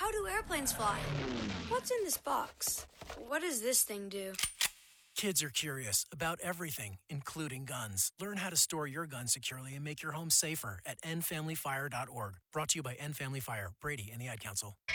How do airplanes fly? What's in this box? What does this thing do? Kids are curious about everything, including guns. Learn how to store your gun securely and make your home safer at endfamilyfire.org. Brought to you by End Family Fire, Brady, and the Ad Council.